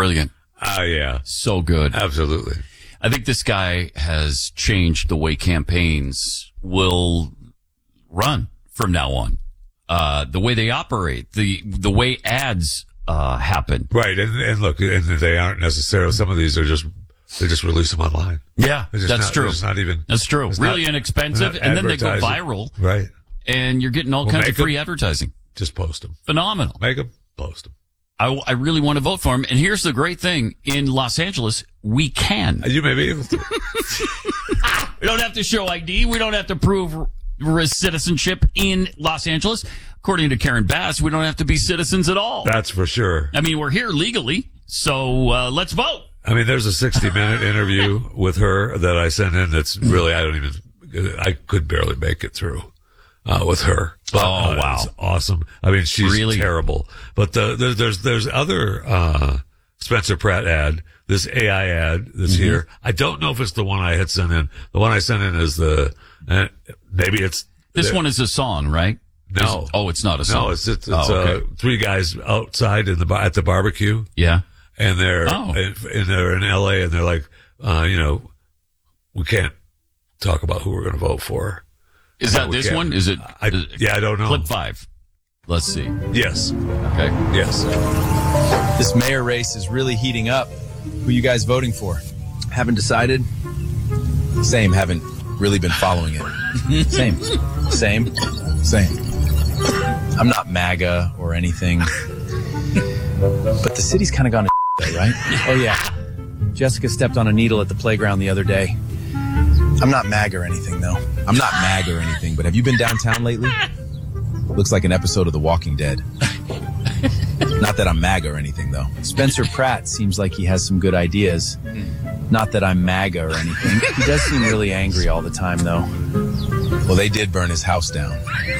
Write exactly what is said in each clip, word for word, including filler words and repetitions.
brilliant. Oh, uh, yeah. So good. Absolutely. I think this guy has changed the way campaigns will run from now on. Uh, the way they operate, the the way ads uh, happen. Right, and, and look, and they aren't necessarily, some of these are just, they just release them online. Yeah, that's not, true. It's not even. That's true. Really not, inexpensive, and then they go viral. Right. And you're getting all well, kinds of free them, advertising. Just post them. Phenomenal. Make them, post them. I, I really want to vote for him. And here's the great thing. In Los Angeles, we can. You may be able to. We don't have to show I D. We don't have to prove citizenship in Los Angeles. According to Karen Bass, we don't have to be citizens at all. That's for sure. I mean, we're here legally, so uh, let's vote. I mean, there's a sixty-minute interview with her that I sent in that's really, I don't even, I could barely make it through. Uh, with her. But, oh, uh, wow. It's awesome. I mean, she's really? terrible. But the, the, there's, there's other, uh, Spencer Pratt ad, this A I ad that's mm-hmm. here. I don't know if it's the one I had sent in. The one I sent in is the, uh, maybe it's. This the, one is a song, right? No. Is, oh, it's not a song. No, it's, it's, it's oh, okay. uh, three guys outside in the, bar, at the barbecue. Yeah. And they're, oh. and, and they're in L A and they're like, uh, you know, we can't talk about who we're going to vote for. Is that this one? Is it? I, is it yeah, I don't know. Clip five. Let's see. Yes. Okay. Yes. This mayor race is really heating up. Who you guys voting for? Haven't decided? Same. Haven't really been following it. Same. Same. Same. I'm not MAGA or anything. But the city's kind of gone to shit, right? Oh, yeah. Jessica stepped on a needle at the playground the other day. I'm not MAGA or anything, though. I'm not MAGA or anything, but have you been downtown lately? Looks like an episode of The Walking Dead. Not that I'm MAGA or anything, though. Spencer Pratt seems like he has some good ideas. Not that I'm MAGA or anything. He does seem really angry all the time, though. Well, they did burn his house down.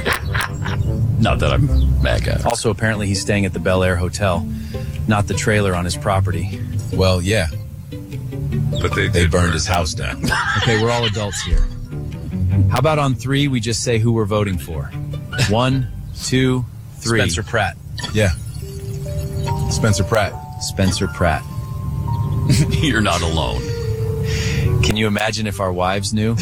Not that I'm MAGA. Also, apparently he's staying at the Bel Air Hotel, not the trailer on his property. Well, yeah. But they, they burned his house down. Okay, we're all adults here. How about on three, we just say who we're voting for? One, two, three. Spencer Pratt. Yeah. Spencer Pratt. Spencer Pratt. You're not alone. Can you imagine if our wives knew?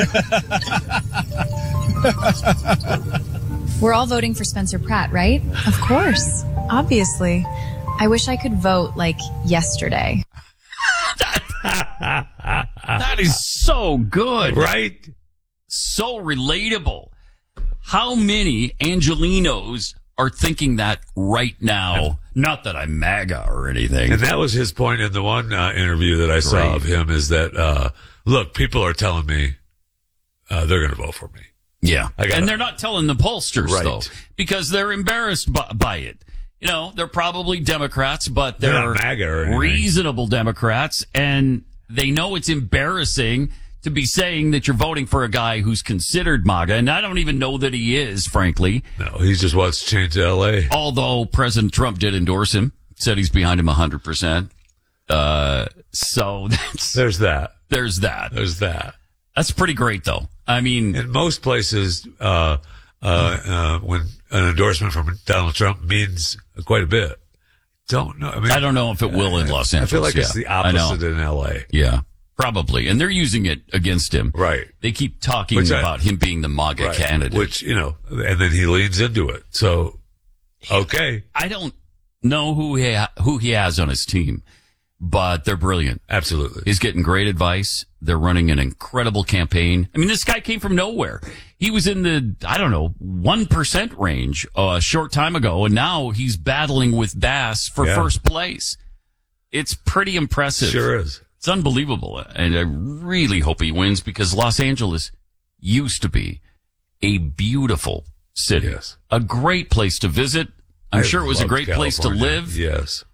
We're all voting for Spencer Pratt, right? Of course. Obviously. I wish I could vote like yesterday. That is so good. Right? So relatable. How many Angelinos are thinking that right now? Not that I'm MAGA or anything. And that was his point in the one uh, interview that I Great. saw of him is that, uh, look, people are telling me uh, they're going to vote for me. Yeah. Gotta, and they're not telling the pollsters, right. though, because they're embarrassed by, by it. You know, they're probably Democrats, but they're, they're not MAGA or anything. Reasonable Democrats, and they know it's embarrassing to be saying that you're voting for a guy who's considered MAGA, and I don't even know that he is, frankly. No, he just wants to change L A. Although President Trump did endorse him, said he's behind him one hundred percent. Uh, so that's... There's that. There's that. There's that. That's pretty great, though. I mean... In most places, uh, uh, uh, when an endorsement from Donald Trump means quite a bit. Don't know. I mean, I don't know if it will in Los Angeles. I feel like yeah. it's the opposite in L A. Yeah, probably. And they're using it against him. Right. They keep talking Which about I, him being the MAGA right. candidate. Which, you know, and then he leans into it. So, okay. I don't know who he, ha- who he has on his team, but they're brilliant. Absolutely. He's getting great advice. They're running an incredible campaign. I mean, this guy came from nowhere. He was in the, I don't know, one percent range uh, a short time ago, and now he's battling with Bass for yeah. first place. It's pretty impressive. Sure is. It's unbelievable. And I really hope he wins because Los Angeles used to be a beautiful city. Yes. A great place to visit. I'm I sure it was a great California. place to live. Yes.